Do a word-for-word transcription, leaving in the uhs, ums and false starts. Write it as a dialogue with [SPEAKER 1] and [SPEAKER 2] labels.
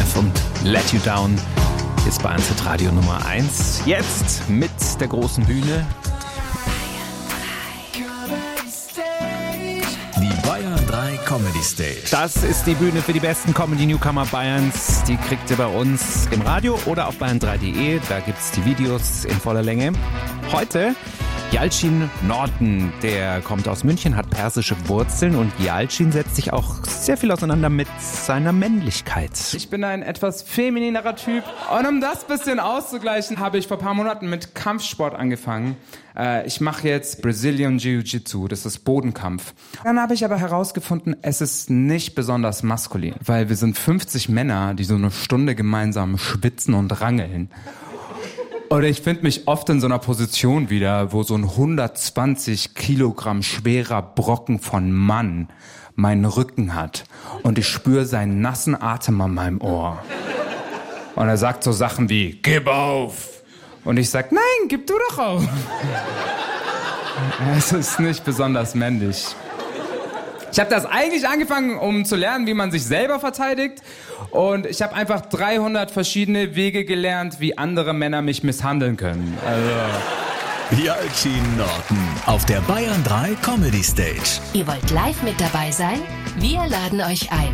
[SPEAKER 1] Love und Let You Down ist bei Anzeit Radio Nummer eins. Jetzt mit der großen Bühne.
[SPEAKER 2] Die Bayern drei Comedy Stage.
[SPEAKER 1] Das ist die Bühne für die besten Comedy-Newcomer Bayerns. Die kriegt ihr bei uns im Radio oder auf bayern drei punkt de. Da gibt's die Videos in voller Länge. Heute Yalcin Norton, der kommt aus München, hat persische Wurzeln und Yalcin setzt sich auch sehr viel auseinander mit seiner Männlichkeit.
[SPEAKER 3] Ich bin ein etwas femininerer Typ und um das bisschen auszugleichen, habe ich vor ein paar Monaten mit Kampfsport angefangen. Äh, ich mache jetzt Brazilian Jiu-Jitsu, das ist Bodenkampf. Dann habe ich aber herausgefunden, es ist nicht besonders maskulin, weil wir sind fünfzig Männer, die so eine Stunde gemeinsam schwitzen und rangeln. Oder ich finde mich oft in so einer Position wieder, wo so ein hundertzwanzig Kilogramm schwerer Brocken von Mann meinen Rücken hat. Und ich spüre seinen nassen Atem an meinem Ohr. Und er sagt so Sachen wie, gib auf. Und ich sag, nein, gib du doch auf. Es ist nicht besonders männlich. Ich habe das eigentlich angefangen, um zu lernen, wie man sich selber verteidigt. Und ich habe einfach dreihundert verschiedene Wege gelernt, wie andere Männer mich misshandeln können. Also
[SPEAKER 2] Yalcin Norton auf der Bayern drei Comedy Stage.
[SPEAKER 4] Ihr wollt live mit dabei sein? Wir laden euch ein.